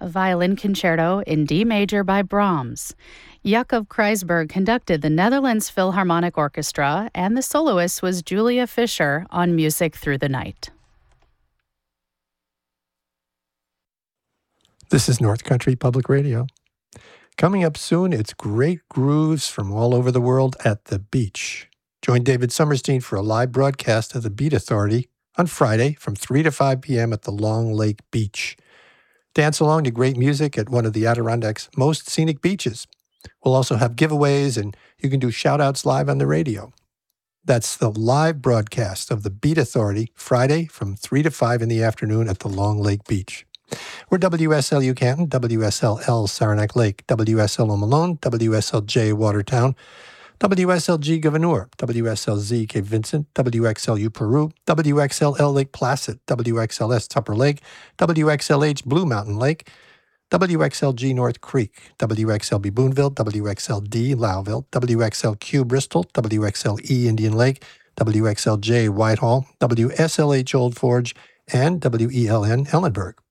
Violin Concerto in D major by Brahms. Jakob Kreisberg conducted the Netherlands Philharmonic Orchestra, and the soloist was Julia Fischer on Music Through the Night. This is North Country Public Radio. Coming up soon, it's great grooves from all over the world at the beach. Join David Summerstein for a live broadcast of the Beat Authority on Friday from 3 to 5 p.m. at the Long Lake Beach. Dance along to great music at one of the Adirondacks' most scenic beaches. We'll also have giveaways, and you can do shout-outs live on the radio. That's the live broadcast of the Beat Authority, Friday from 3 to 5 in the afternoon at the Long Lake Beach. We're WSLU Canton, WSLL Saranac Lake, WSLO Malone, WSLJ Watertown, WSLG Gouverneur, WSLZ Cape Vincent, WXLU Peru, WXLL Lake Placid, WXLS Tupper Lake, WXLH Blue Mountain Lake, WXLG North Creek, WXLB Boonville, WXLD Lowville, WXLQ Bristol, WXLE Indian Lake, WXLJ Whitehall, WSLH Old Forge, and WELN Ellenburg.